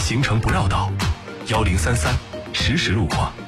行程不绕道，1033实时路况。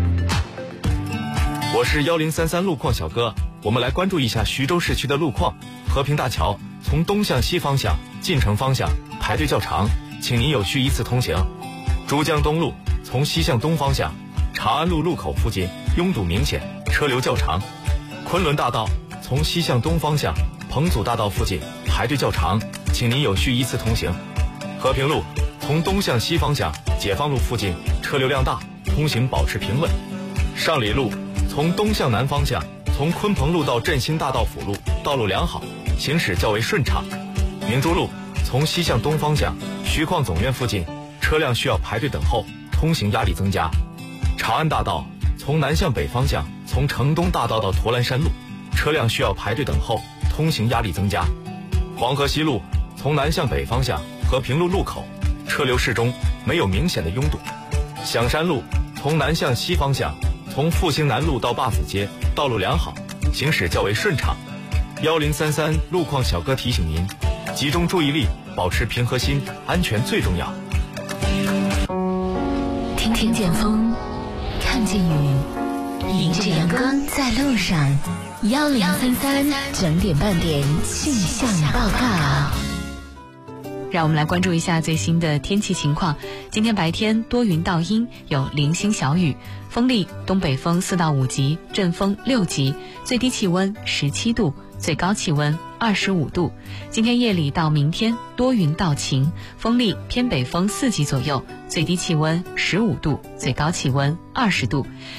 我是1033路况小哥，我们来关注一下徐州市区的路况。和平大桥从东向西方向进城方向排队较长，请您有序依次通行。珠江东路从西向东方向长安路路口附近拥堵明显，车流较长。昆仑大道从西向东方向彭祖大道附近排队较长，请您有序依次通行。和平路从东向西方向解放路附近车流量大，通行保持平稳。上里路从东向南方向从鲲鹏路到振兴大道辅路道路良好，行驶较为顺畅。明珠路从西向东方向徐矿总院附近车辆需要排队等候，通行压力增加。长安大道从南向北方向从城东大道到驼栏山路车辆需要排队等候，通行压力增加。黄河西路从南向北方向和平路路口车流适中，没有明显的拥堵。响山路从南向西方向从复兴南路到坝子街道路良好，行驶较为顺畅。1033路况小哥提醒您，集中注意力，保持平和心，安全最重要。 听见风，看见雨，迎着阳光在路上。1033整点半点气象报告。 让我们来关注一下最新的天气情况。今天白天多云到阴，有零星小雨，风力东北风4到5级，阵风6级，最低气温17度，最高气温25度。今天夜里到明天多云到晴，风力偏北风4级左右，最低气温15度，最高气温20度。